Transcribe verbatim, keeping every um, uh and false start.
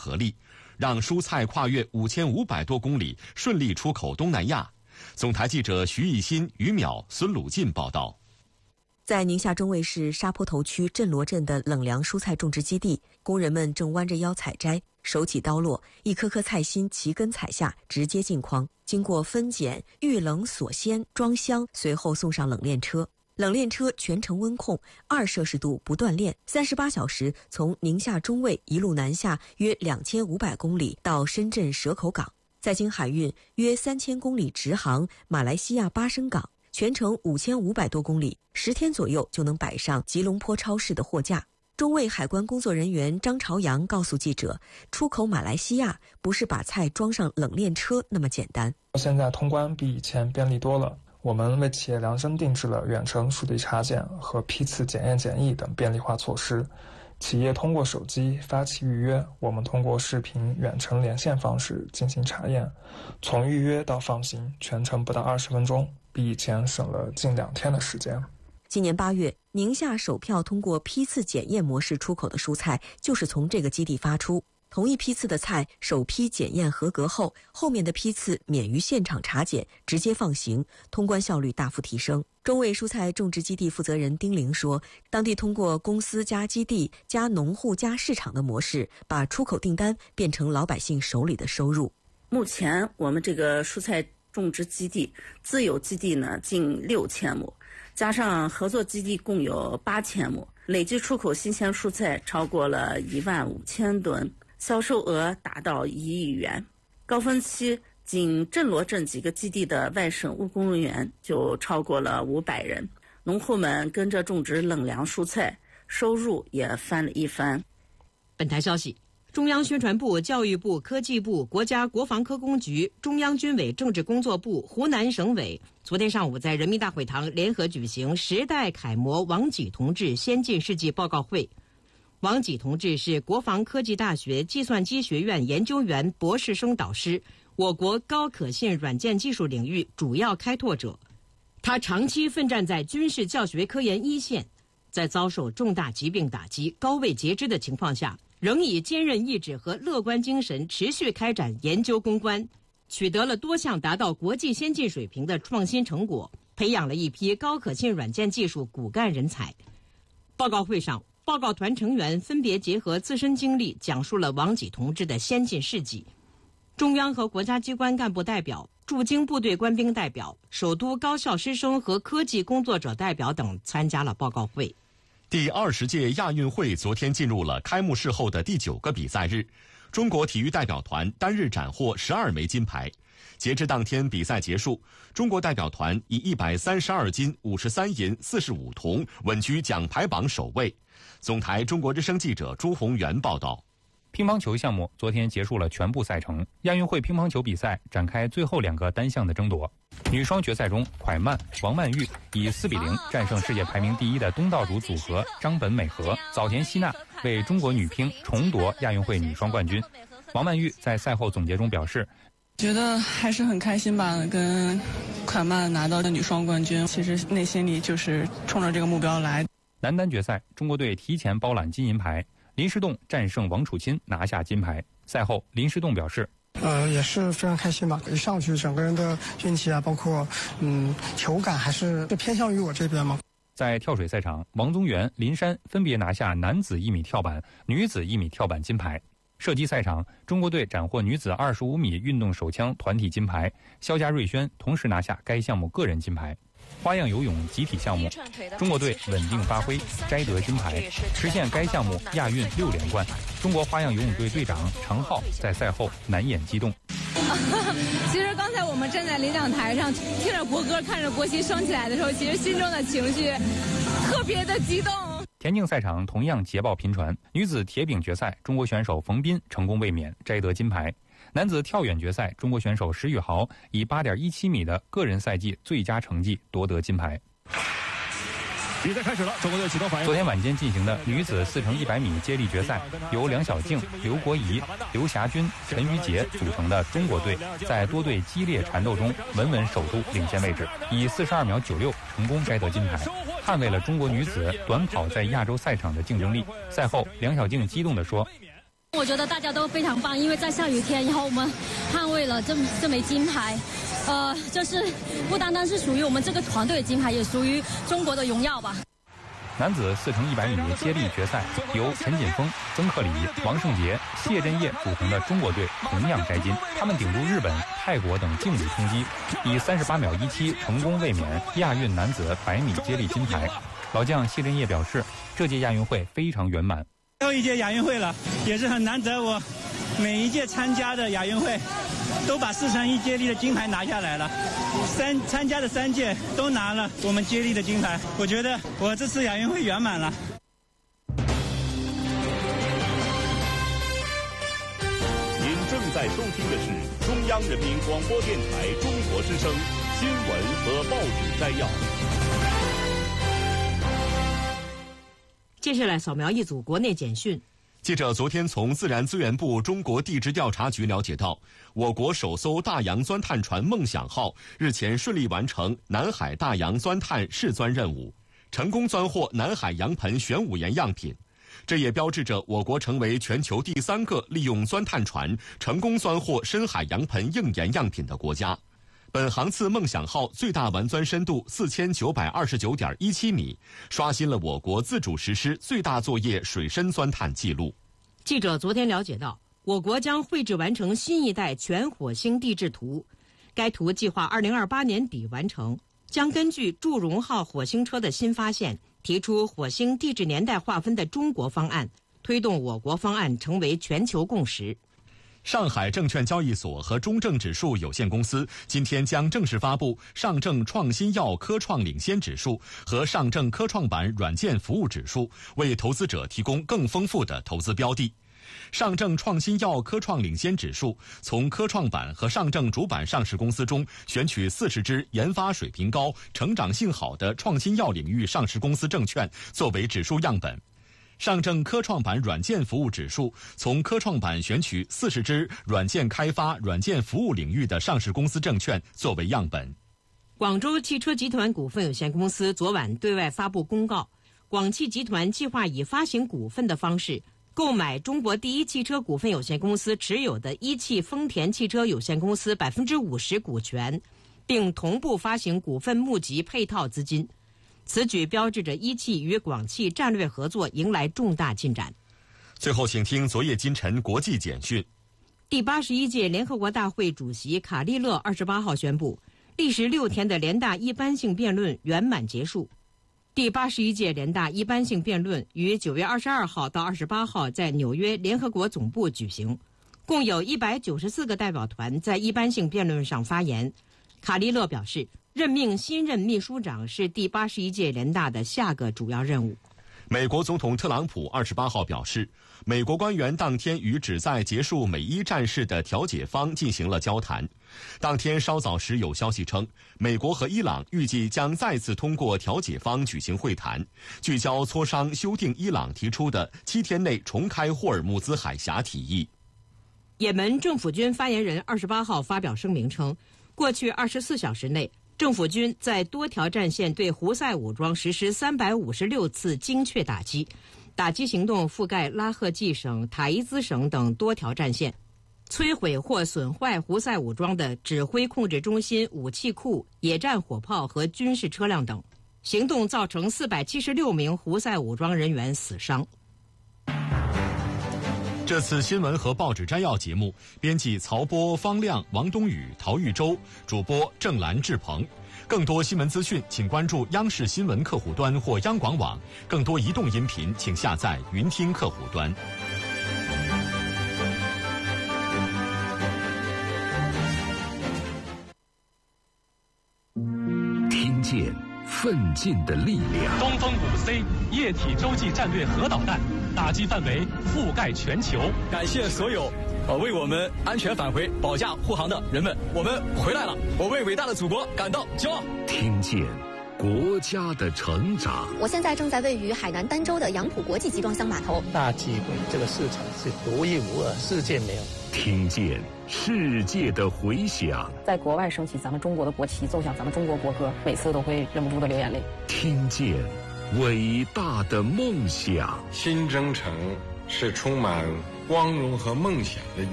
合力，让蔬菜跨越五千五百多公里，顺利出口东南亚。总台记者徐艺新、于淼、孙鲁进报道。 在宁夏中卫市沙坡头区镇罗镇的冷凉蔬菜种植基地，工人们正弯着腰采摘，手起刀落，一颗颗菜心齐根采下，直接进筐，经过分拣、预冷、锁鲜、装箱，随后送上冷链车。冷链车全程温控，二摄氏度不断链，三十八小时从宁夏中卫一路南下约两千五百公里到深圳蛇口港，再经海运约三千公里直航马来西亚巴生港。全程五千五百多公里，十天左右就能摆上吉隆坡超市的货架。中卫海关工作人员张朝阳告诉记者，出口马来西亚不是把菜装上冷链车那么简单。 现在通关比以前便利多了，我们为企业量身定制了远程数据查检和批次检验检疫等便利化措施。企业通过手机发起预约，我们通过视频远程连线方式进行查验，从预约到放行全程不到二十分钟，比以前省了近两天的时间。 今年八月，宁夏首票通过批次检验模式出口的蔬菜就是从这个基地发出。同一批次的菜，首批检验合格后，后面的批次免于现场查检，直接放行，通关效率大幅提升。中卫蔬菜种植基地负责人丁玲说，当地通过公司加基地加农户加市场的模式，把出口订单变成老百姓手里的收入。 目前我们这个蔬菜种植基地自有基地呢近六千亩，加上合作基地共有八千亩，累计出口新鲜蔬菜超过了一万五千吨，销售额达到一亿元。高峰期仅镇罗镇几个基地的外省务工人员就超过了五百人，农户们跟着种植冷凉蔬菜，收入也翻了一番。 本台消息，中央宣传部、教育部、科技部、国家国防科工局、中央军委政治工作部、湖南省委昨天上午在人民大会堂联合举行时代楷模王济同志先进事迹报告会。王济同志是国防科技大学计算机学院研究员博士生导师，我国高可信软件技术领域主要开拓者。他长期奋战在军事教学科研一线，在遭受重大疾病打击、高位截肢的情况下，仍以坚韧意志和乐观精神持续开展研究攻关，取得了多项达到国际先进水平的创新成果，培养了一批高可信软件技术骨干人才。报告会上，报告团成员分别结合自身经历，讲述了王济同志的先进事迹。中央和国家机关干部代表、驻京部队官兵代表、首都高校师生和科技工作者代表等参加了报告会。 第二十届亚运会昨天进入了开幕式后的第九个比赛日，中国体育代表团单日斩获十二枚金牌。截至当天比赛结束，中国代表团以一百三十二金、五十三银、四十五铜稳居奖牌榜首位。总台中国之声记者朱宏元报道。 乒乓球项目昨天结束了全部赛程，亚运会乒乓球比赛展开最后两个单项的争夺。女双决赛中，蒯曼、王曼玉以四比零战胜世界排名第一的东道主组合张本美和、早田希娜，为中国女乒重夺亚运会女双冠军。王曼玉在赛后总结中表示， 觉得还是很开心吧，跟蒯曼拿到的女双冠军，其实内心里就是冲着这个目标来。 男单决赛，中国队提前包揽金银牌，林诗栋战胜王楚钦拿下金牌。赛后，林诗栋表示， 呃，也是非常开心吧。一上去整个人的运气啊，包括嗯球感，还是偏向于我这边嘛。 在跳水赛场，王宗源、林珊分别拿下男子一米跳板、女子一米跳板金牌。射击赛场，中国队斩获女子二十五米运动手枪团体金牌，肖家瑞轩同时拿下该项目个人金牌。花样游泳集体项目，中国队稳定发挥，摘得金牌，实现该项目亚运六连冠。中国花样游泳队队长常浩在赛后难掩激动。 其实刚才我们站在领奖台上，听着国歌，看着国旗升起来的时候，其实心中的情绪特别的激动。 田径赛场同样捷报频传，女子铁饼决赛，中国选手冯彬成功卫冕，摘得金牌。男子跳远决赛，中国选手石宇豪以 八点一七米的个人赛季最佳成绩夺得金牌。 比赛开始了，中国队启动反应。 昨天晚间进行的女子四乘一百米接力决赛，由梁晓静、刘国怡、刘霞君、陈瑜杰组成的中国队，在多队激烈缠斗中稳稳守住领先位置，以四十二秒九六成功摘得金牌，捍卫了中国女子短跑在亚洲赛场的竞争力。赛后，梁晓静激动地说：“ 我觉得大家都非常棒，因为在下雨天，然后我们捍卫了这这枚金牌，呃，就是不单单是属于我们这个团队的金牌，也属于中国的荣耀吧。 男子四乘一百米接力决赛，由陈锦锋、曾克礼、王胜杰、谢震业组成的中国队同样摘金。他们顶住日本、泰国等劲旅冲击，以三十八秒一七成功卫冕亚运男子百米接力金牌。老将谢震业表示，这届亚运会非常圆满。 最后一届亚运会了，也是很难得，我每一届参加的亚运会都把四乘一接力的金牌拿下来了，三参加的三届都拿了我们接力的金牌，我觉得我这次亚运会圆满了。 您正在收听的是中央人民广播电台中国之声新闻和报纸摘要。 接下来扫描一组国内简讯。 记者昨天从自然资源部中国地质调查局了解到，我国首艘大洋钻探船梦想号日前顺利完成南海大洋钻探试钻任务，成功钻获南海洋盆玄武岩样品。这也标志着我国成为全球第三个利用钻探船成功钻获深海洋盆硬岩样品的国家。本航次梦想号最大完钻深度四千九百二十九点一七米，刷新了我国自主实施最大作业水深钻探记录。 记者昨天了解到，我国将绘制完成新一代全火星地质图，该图计划二零二八年底完成，将根据祝融号火星车的新发现，提出火星地质年代划分的中国方案，推动我国方案成为全球共识。 上海证券交易所和中证指数有限公司今天将正式发布上证创新药科创领先指数和上证科创板软件服务指数，为投资者提供更丰富的投资标的。上证创新药科创领先指数从科创板和上证主板上市公司中选取四十只研发水平高、成长性好的创新药领域上市公司证券作为指数样本。上证科创板软件服务指数从科创板选取四十只软件开发、软件服务领域的上市公司证券作为样本。 广州汽车集团股份有限公司昨晚对外发布公告，广汽集团计划以发行股份的方式购买中国第一汽车股份有限公司持有的一汽丰田汽车有限公司百分之五十股权，并同步发行股份募集配套资金。此举标志着一汽与广汽战略合作迎来重大进展。 最后，请听昨夜今晨国际简讯。 第八十一届联合国大会主席卡利勒二十八号宣布，历时六天的联大一般性辩论圆满结束。第八十一届联大一般性辩论于九月二十二号到二十八号在纽约联合国总部举行，共有一百九十四个代表团在一般性辩论上发言。卡利勒表示，任命新任秘书长是第八十一届联大的下个主要任务。 美国总统特朗普二十八号表示，美国官员当天与旨在结束美伊战事的调解方进行了交谈。当天稍早时有消息称，美国和伊朗预计将再次通过调解方举行会谈，聚焦磋商修订伊朗提出的七天内重开霍尔木兹海峡提议。 也门政府军发言人二十八号发表声明称，过去二十四小时内，政府军在多条战线对胡塞武装实施三百五十六次精确打击，打击行动覆盖拉赫季省、塔伊兹省等多条战线，摧毁或损坏胡塞武装的指挥控制中心、武器库、野战火炮和军事车辆等。行动造成四百七十六名胡塞武装人员死伤。 这次新闻和报纸摘要节目，编辑曹波、方亮、王东宇、陶玉洲，主播郑兰、志鹏。更多新闻资讯，请关注央视新闻客户端或央广网。更多移动音频，请下载云听客户端。 听见奋进的力量。 东风五 C 液体洲际战略核导弹打击范围覆盖全球。 感谢所有呃为我们安全返回保驾护航的人们，我们回来了，我为伟大的祖国感到骄傲。 听见国家的成长。 我现在正在位于海南儋州的杨浦国际集装箱码头。 大机会，这个市场是独一无二，世界没有。 听见世界的回响。 在国外升起咱们中国的国旗，奏响咱们中国国歌，每次都会忍不住的流眼泪。 听见伟大的梦想。 新征程是充满光荣和梦想的